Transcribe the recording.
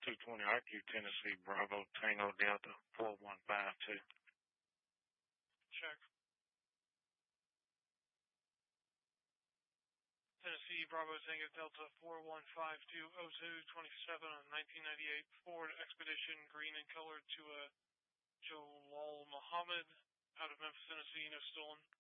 220 IQ, Tennessee, Bravo, Tango, Delta, 4152. Check. Tennessee, Bravo, Tango, Delta, 41520227 on 1998 Ford Expedition, green in color, to Jalal Muhammad, out of Memphis, Tennessee, no stolen.